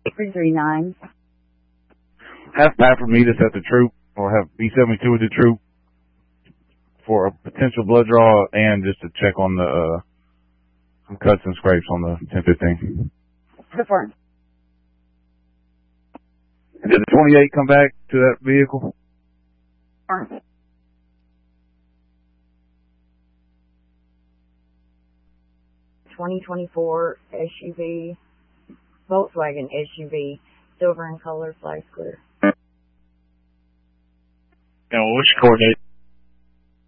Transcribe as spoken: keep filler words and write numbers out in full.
three three nine. Have Pafford meet us at the troop, or have B seventy-two at the troop for a potential blood draw and just to check on the uh, some cuts and scrapes on the ten fifteen. Confirmed. And did the twenty-eight come back to that vehicle? Confirmed. twenty twenty-four S U V, Volkswagen S U V, silver in color, flags clear. Now, what's your coordinate?